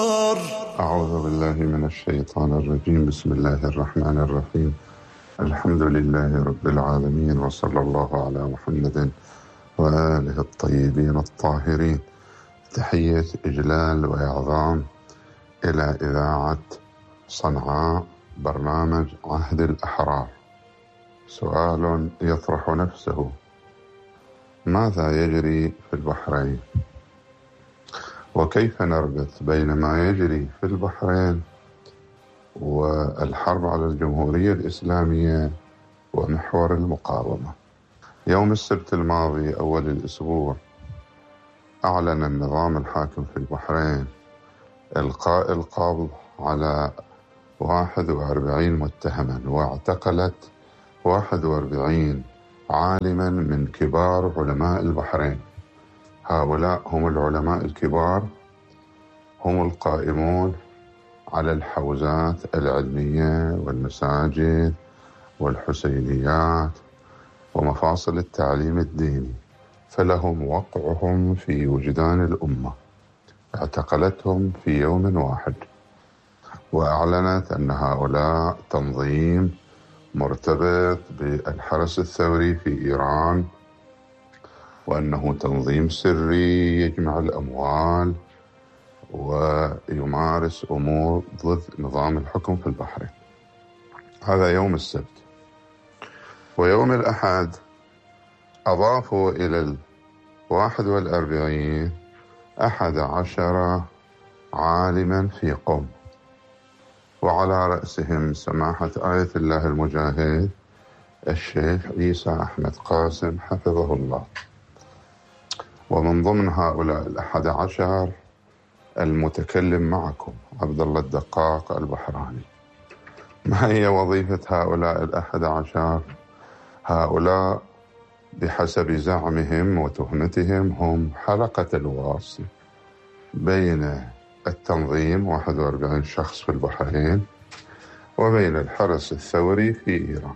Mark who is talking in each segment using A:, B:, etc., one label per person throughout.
A: أعوذ بالله من الشيطان الرجيم. بسم الله الرحمن الرحيم. الحمد لله رب العالمين، وصلى الله على محمد وآله الطيبين الطاهرين. تحية إجلال وإعظام إلى إذاعة صنعاء، برنامج عهد الأحرار. سؤال يطرح نفسه: ماذا يجري في البحرين؟ وكيف نربط بين ما يجري في البحرين والحرب على الجمهورية الإسلامية ومحور المقاومة؟ يوم السبت الماضي أول الأسبوع أعلن النظام الحاكم في البحرين إلقاء القبض على 41 متهما، واعتقلت 41 عالما من كبار علماء البحرين. هؤلاء هم العلماء الكبار، هم القائمون على الحوزات العلمية والمساجد والحسينيات ومفاصل التعليم الديني، فلهم وقعهم في وجدان الأمة. اعتقلتهم في يوم واحد، وأعلنت أن هؤلاء تنظيم مرتبط بالحرس الثوري في إيران، وأنه تنظيم سري يجمع الأموال ويمارس أمور ضد نظام الحكم في البحرين. هذا يوم السبت. ويوم الأحد أضافوا إلى 41 11 عالما في قم، وعلى رأسهم سماحة آية الله المجاهد الشيخ عيسى أحمد قاسم حفظه الله. ومن ضمن هؤلاء 11 المتكلم معكم عبد الله الدقاق البحراني. ما هي وظيفة هؤلاء 11؟ هؤلاء بحسب زعمهم وتهمتهم هم حلقة الوصل بين التنظيم 41 شخص في البحرين وبين الحرس الثوري في إيران.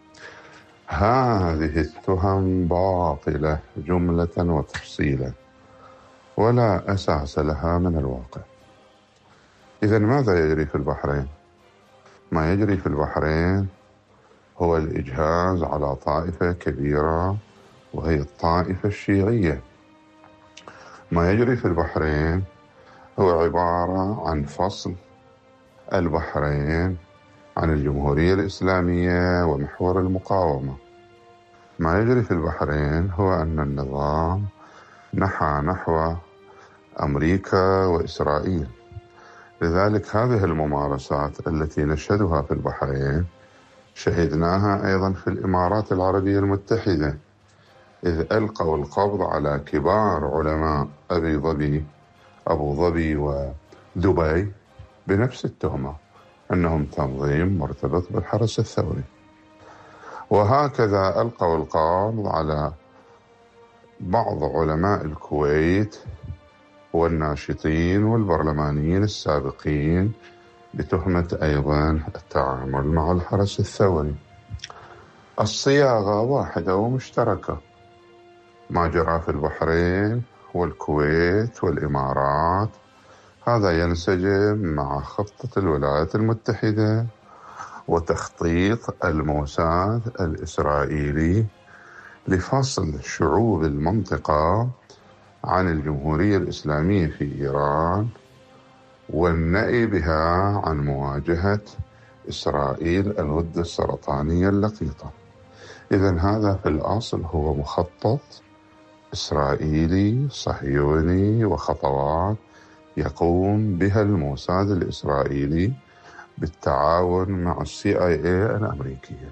A: هذه التهم باطلة جملة وتفصيلا، ولا أساس لها من الواقع. إذن ماذا يجري في البحرين؟ ما يجري في البحرين هو الإجهاز على طائفة كبيرة، وهي الطائفة الشيعية. ما يجري في البحرين هو عبارة عن فصل البحرين عن الجمهورية الإسلامية ومحور المقاومة. ما يجري في البحرين هو أن النظام نحى نحو أمريكا وإسرائيل. لذلك هذه الممارسات التي نشهدها في البحرين شهدناها أيضا في الإمارات العربية المتحدة، إذ ألقوا القبض على كبار علماء أبو ظبي ودبي بنفس التهمة، أنهم تنظيم مرتبط بالحرس الثوري. وهكذا ألقوا القبض على بعض علماء الكويت والناشطين والبرلمانيين السابقين بتهمة أيضا التعامل مع الحرس الثوري. الصياغة واحدة ومشتركة. ما جرى في البحرين والكويت والإمارات هذا ينسجم مع خطة الولايات المتحدة وتخطيط الموساد الإسرائيلي لفصل شعوب المنطقة عن الجمهورية الإسلامية في إيران والنأي بها عن مواجهة إسرائيل الغدة السرطانية اللقيطة. إذن هذا في الأصل هو مخطط إسرائيلي صهيوني، وخطوات يقوم بها الموساد الإسرائيلي بالتعاون مع CIA الأمريكية.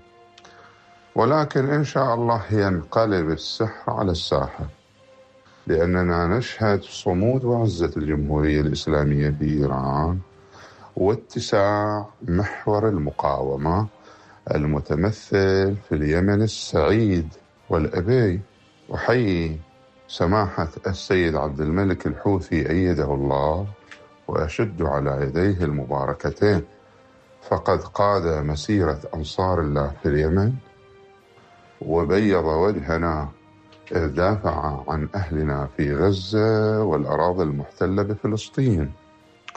A: ولكن إن شاء الله ينقلب السحر على الساحر، لأننا نشهد صمود وعزة الجمهورية الإسلامية في إيران واتساع محور المقاومة المتمثل في اليمن السعيد والأبي. وحيي سماحة السيد عبد الملك الحوثي أيده الله، وأشد على يديه المباركتين، فقد قاد مسيرة أنصار الله في اليمن وبيض وجهنا إذ دافع عن أهلنا في غزة والأراضي المحتلة بفلسطين.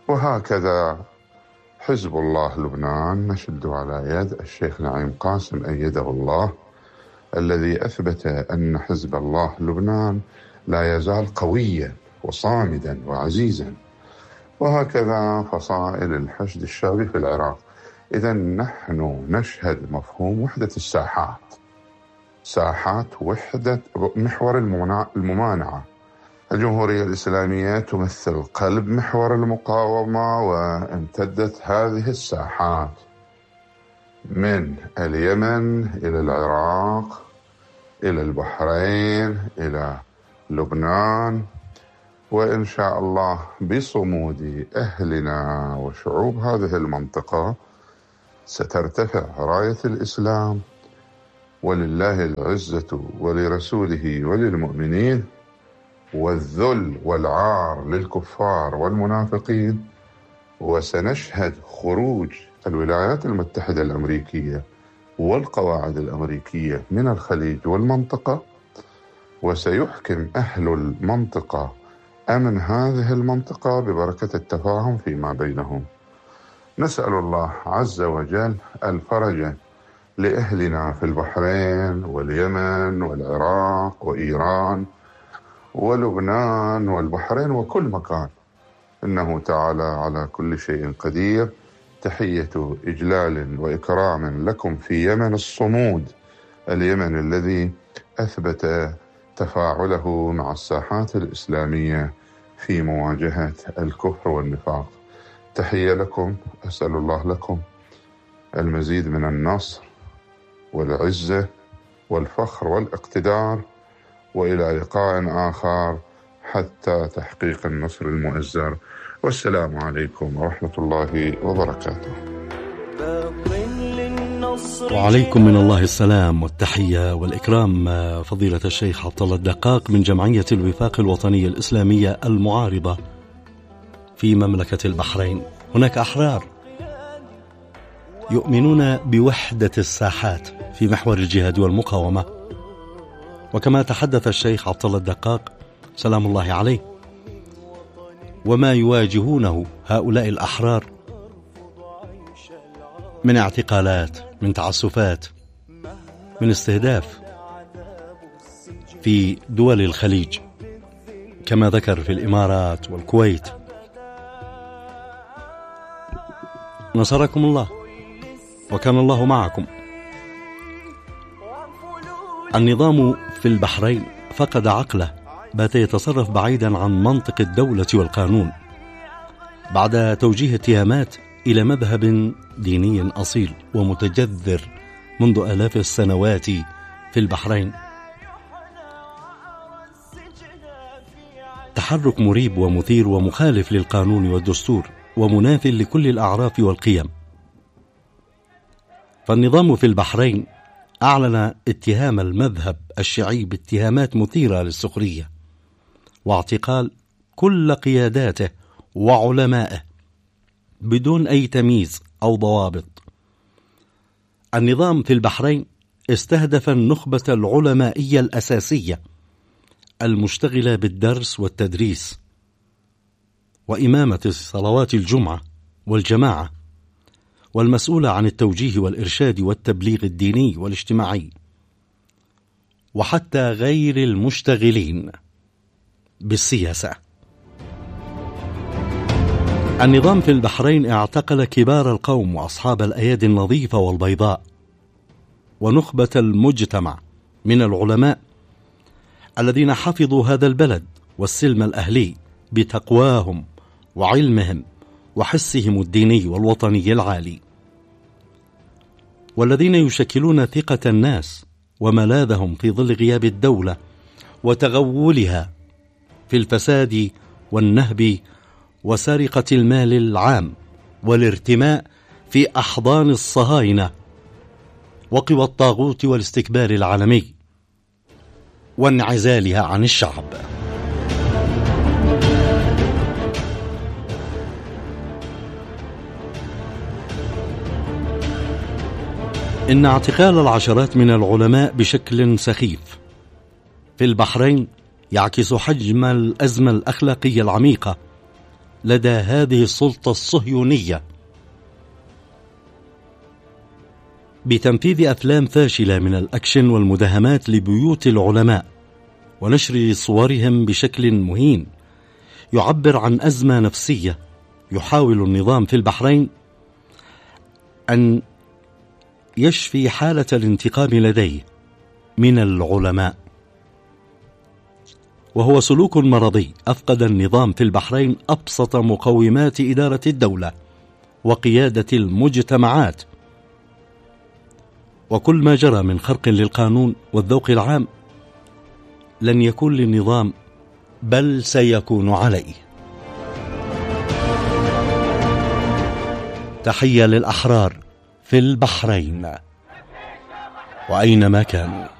A: وهكذا حزب الله لبنان نشد على يد الشيخ نعيم قاسم أيده الله، الذي أثبت أن حزب الله لبنان لا يزال قويا وصامدا وعزيزا، وهكذا فصائل الحشد الشعبي في العراق. إذا نحن نشهد مفهوم وحدة الساحات، ساحات وحدة محور الممانعة. الجمهورية الإسلامية تمثل قلب محور المقاومة، وامتدت هذه الساحات من اليمن إلى العراق إلى البحرين إلى لبنان، وإن شاء الله بصمود أهلنا وشعوب هذه المنطقة سترتفع راية الإسلام، ولله العزة ولرسوله وللمؤمنين، والذل والعار للكفار والمنافقين. وسنشهد خروج الولايات المتحدة الأمريكية والقواعد الأمريكية من الخليج والمنطقة، وسيحكم أهل المنطقة أمن هذه المنطقة ببركة التفاهم فيما بينهم. نسأل الله عز وجل الفرج لأهلنا في البحرين واليمن والعراق وإيران ولبنان والبحرين وكل مكان، إنه تعالى على كل شيء قدير. تحية إجلال وإكرام لكم في يمن الصمود، اليمن الذي أثبت تفاعله مع الساحات الإسلامية في مواجهة الكفر والنفاق. تحية لكم، أسأل الله لكم المزيد من النصر والعزة والفخر والاقتدار، وإلى لقاء آخر حتى تحقيق النصر المؤزر. والسلام عليكم ورحمة الله وبركاته.
B: وعليكم من الله السلام والتحية والإكرام فضيلة الشيخ عبد الله الدقاق من جمعية الوفاق الوطنية الإسلامية المعارضة في مملكة البحرين. هناك أحرار يؤمنون بوحدة الساحات في محور الجهاد والمقاومة، وكما تحدث الشيخ عبد الله الدقاق سلام الله عليه، وما يواجهونه هؤلاء الأحرار من اعتقالات، من تعسفات، من استهداف في دول الخليج كما ذكر في الإمارات والكويت. نصركم الله وكان الله معكم. النظام في البحرين فقد عقله، بات يتصرف بعيدا عن منطق الدولة والقانون بعد توجيه اتهامات إلى مذهب ديني أصيل ومتجذر منذ آلاف السنوات في البحرين. تحرك مريب ومثير ومخالف للقانون والدستور ومناف لكل الأعراف والقيم. فالنظام في البحرين أعلن اتهام المذهب الشيعي باتهامات مثيرة للسخرية، واعتقال كل قياداته وعلمائه بدون أي تمييز أو ضوابط. النظام في البحرين استهدف النخبة العلمائية الأساسية المشتغلة بالدرس والتدريس وإمامة صلوات الجمعة والجماعة، والمسؤولة عن التوجيه والإرشاد والتبليغ الديني والاجتماعي، وحتى غير المشتغلين بالسياسة. النظام في البحرين اعتقل كبار القوم وأصحاب الأيادي النظيفة والبيضاء ونخبة المجتمع من العلماء الذين حفظوا هذا البلد والسلم الأهلي بتقواهم وعلمهم وحسهم الديني والوطني العالي، والذين يشكلون ثقة الناس وملاذهم في ظل غياب الدولة وتغولها في الفساد والنهب وسرقة المال العام والارتماء في أحضان الصهاينة وقوى الطاغوت والاستكبار العالمي وانعزالها عن الشعب. إن اعتقال العشرات من العلماء بشكل سخيف في البحرين يعكس حجم الأزمة الأخلاقية العميقة لدى هذه السلطة الصهيونية بتنفيذ أفلام فاشلة من الأكشن والمداهمات لبيوت العلماء ونشر صورهم بشكل مهين يعبر عن أزمة نفسية يحاول النظام في البحرين أن يشفي حالة الانتقام لديه من العلماء، وهو سلوك مرضي أفقد النظام في البحرين أبسط مقومات إدارة الدولة وقيادة المجتمعات، وكل ما جرى من خرق للقانون والذوق العام لن يكون للنظام بل سيكون عليه. تحية للأحرار في البحرين وأينما كانوا.